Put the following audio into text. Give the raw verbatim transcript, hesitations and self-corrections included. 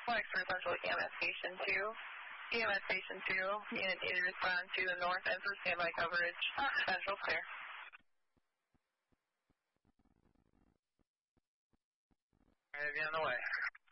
Flex for Central E M S Station two. E M S Station two, unit need to respond to the north end for standby coverage. Central clear. I have you on the way.